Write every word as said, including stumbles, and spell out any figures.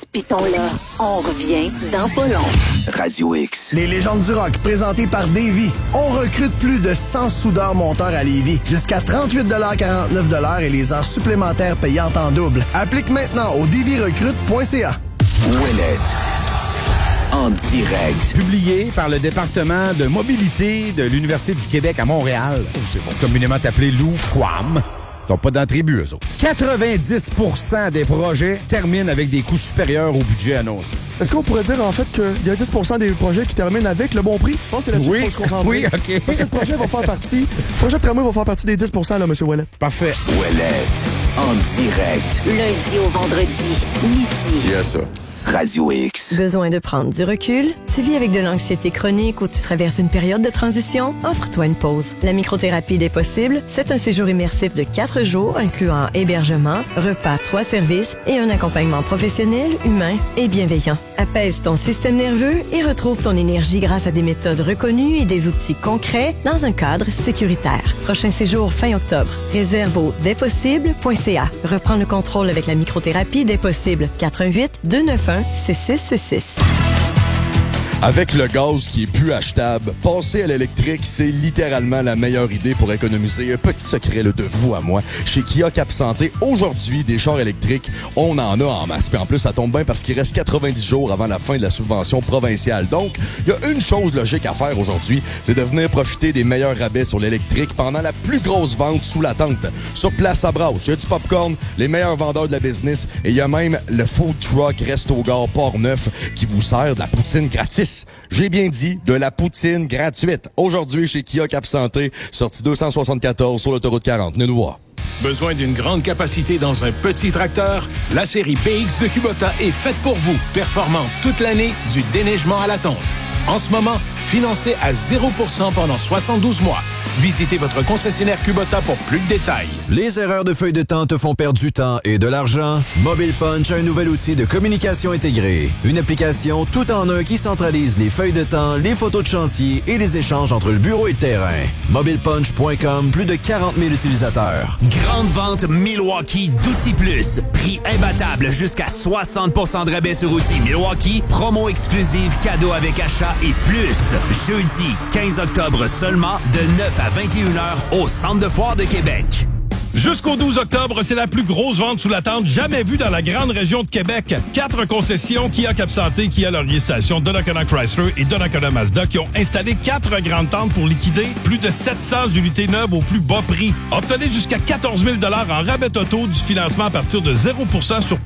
ce piton-là. On revient dans pas long. Radio X. Les légendes du rock, présentées par Davy. On recrute plus de cent soudeurs-monteurs à Lévis. Jusqu'à trente-huit quarante-neuf et les heures supplémentaires payantes en double. Applique maintenant au davy recrute point c a. Ouellette. En direct. Publié par le département de mobilité de l'Université du Québec à Montréal. Oh, c'est bon. Communément appelé Lou Quam. Ils sont pas dans la tribu, eux autres. quatre-vingt-dix pour cent des projets terminent avec des coûts supérieurs au budget annoncé. Est-ce qu'on pourrait dire, en fait, qu'il y a dix pour cent des projets qui terminent avec le bon prix? Je pense que c'est là-dessus Oui. qu'il faut se concentrer. Oui, OK. Parce que le projet va faire partie... Le projet de tramway va faire partie des dix pour cent, là, M. Ouellette. Parfait. Ouellette. En direct. Lundi au vendredi, midi. Yes, ça. Radio X. Besoin de prendre du recul? Tu vis avec de l'anxiété chronique ou tu traverses une période de transition? Offre-toi une pause. La microthérapie des possibles, c'est un séjour immersif de quatre jours incluant hébergement, repas, trois services et un accompagnement professionnel, humain et bienveillant. Apaise ton système nerveux et retrouve ton énergie grâce à des méthodes reconnues et des outils concrets dans un cadre sécuritaire. Prochain séjour fin octobre. Réserve au des possibles point c a. Reprends le contrôle avec la microthérapie des possibles. quatre un huit deux neuf un six six six six. Avec le gaz qui est plus achetable, passer à l'électrique, c'est littéralement la meilleure idée pour économiser. Un petit secret là, de vous à moi. Chez Kia Cap Santé, aujourd'hui, des chars électriques, on en a en masse. Puis en plus, ça tombe bien parce qu'il reste quatre-vingt-dix jours avant la fin de la subvention provinciale. Donc, il y a une chose logique à faire aujourd'hui, c'est de venir profiter des meilleurs rabais sur l'électrique pendant la plus grosse vente sous la tente. Sur place à Brasse, il y a du popcorn, les meilleurs vendeurs de la business et il y a même le food truck Resto-Gare Port-Neuf qui vous sert de la poutine gratis. J'ai bien dit, de la poutine gratuite. Aujourd'hui, chez Kia Cap Santé, sortie deux cent soixante-quatorze sur l'autoroute quarante. Venez nous voir. Besoin d'une grande capacité dans un petit tracteur? La série B X de Kubota est faite pour vous. Performante toute l'année, du déneigement à la tonte. En ce moment, financé à zéro pour cent pendant soixante-douze mois. Visitez votre concessionnaire Kubota pour plus de détails. Les erreurs de feuilles de temps te font perdre du temps et de l'argent? Mobile Punch a un nouvel outil de communication intégrée. Une application tout en un qui centralise les feuilles de temps, les photos de chantier et les échanges entre le bureau et le terrain. mobile punch point com, plus de quarante mille utilisateurs. Grande vente Milwaukee d'Outils Plus. Prix imbattable jusqu'à soixante pour cent de rabais sur outils Milwaukee. Promo exclusive, cadeau avec achat et plus. Jeudi quinze octobre seulement de neuf à vingt et une heures au Centre de foire de Québec. Jusqu'au douze octobre, c'est la plus grosse vente sous la tente jamais vue dans la grande région de Québec. Quatre concessions Kia Cap Santé, Kia Laurier Station, Donnacona Chrysler et Donnacona Mazda qui ont installé quatre grandes tentes pour liquider plus de sept cents unités neuves au plus bas prix. Obtenez jusqu'à quatorze mille dollars en rabais totaux du financement à partir de zéro pour cent sur